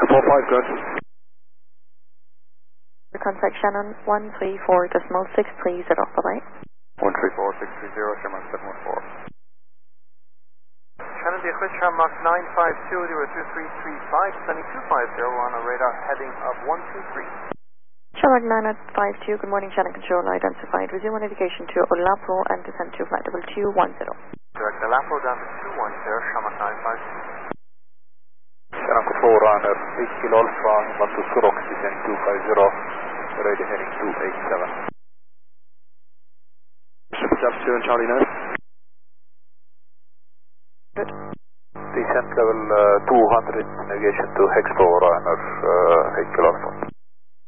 145, good. Contact Shannon 134.630, bye-bye. 134.630, Sherman 714. Shannon, the Equation Mach 952, 02335, sending 250 on a radar heading of 123. Shamrock 952, good morning, Shannon Control, identified. Resume on navigation to Olapo and descend to flight level 210. Direct Olapo down to 210, Shamrock 952. Shannon Control, runner 8 Kilo Alpha, inbound to Surok, descending 250, radio heading 287. Ship 7 Charlie Nest. Good. Descent level 200, navigation to Hexpo, runner 8 Kilo Alpha.